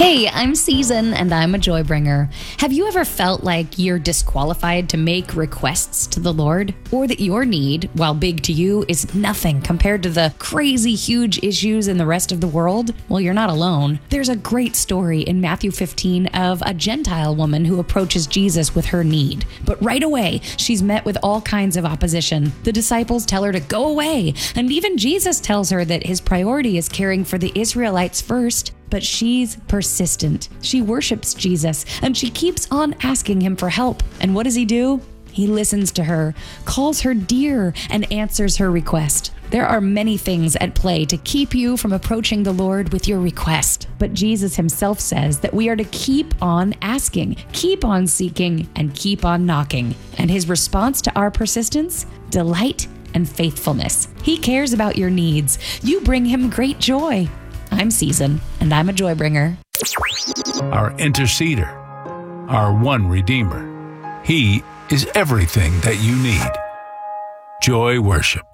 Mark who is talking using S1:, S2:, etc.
S1: Hey, I'm Season, and I'm a joy bringer. Have you ever felt like you're disqualified to make requests to the Lord? Or that your need, while big to you, is nothing compared to the crazy huge issues in the rest of the world? Well, you're not alone. There's a great story in Matthew 15 of a Gentile woman who approaches Jesus with her need. But right away, she's met with all kinds of opposition. The disciples tell her to go away, and even Jesus tells her that his priority is caring for the Israelites first. But she's persistent. She worships Jesus, and she keeps on asking him for help. And what does he do? He listens to her, calls her dear, and answers her request. There are many things at play to keep you from approaching the Lord with your request. But Jesus himself says that we are to keep on asking, keep on seeking, and keep on knocking. And his response to our persistence? Delight and faithfulness. He cares about your needs. You bring him great joy. I'm Season, and I'm a joy bringer.
S2: Our interceder, our one Redeemer. He is everything that you need. Joy Worship.